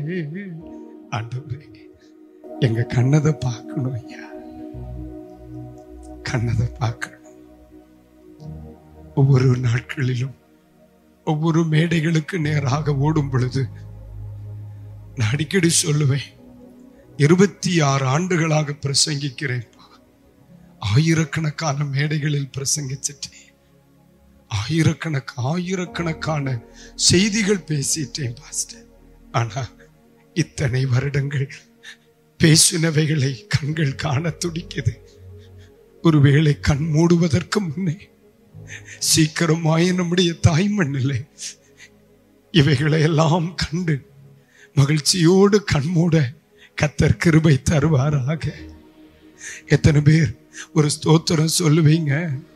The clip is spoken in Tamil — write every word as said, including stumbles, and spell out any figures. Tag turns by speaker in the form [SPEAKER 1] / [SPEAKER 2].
[SPEAKER 1] ஆண்டவரே, எங்க கண்ணதை பார்க்கணும் ஐயா, கண்ணதை பார்க்கணும். ஒவ்வொரு நாட்களிலும் ஒவ்வொரு மேடைகளுக்கு நேராக ஓடும் பொழுது நான் அடிக்கடி சொல்லுவேன், இருபத்தி ஆறு ஆண்டுகளாக பிரசங்கிக்கிறேன், ஆயிரக்கணக்கான மேடைகளில் பிரசங்கிச்சிட்டேன், ஆயிரக்கணக்கு ஆயிரக்கணக்கான செய்திகள் பேசிட்டேன் பாஸ்டர். ஆனா இத்தனை வருடங்கள் பேசினவைகளை கண்கள் காண துடிக்குது. ஒருவேளை கண் மூடுவதற்கு முன்னே சீக்கிரமாய் நம்முடைய தாய் மண்ணிலே இவைகளை எல்லாம் கண்டு மகிழ்ச்சியோடு கண்மூட கர்த்தர் கிருபை தருவாராக. எத்தனை பேர் ஒரு ஸ்தோத்திரம் சொல்லுவீங்க?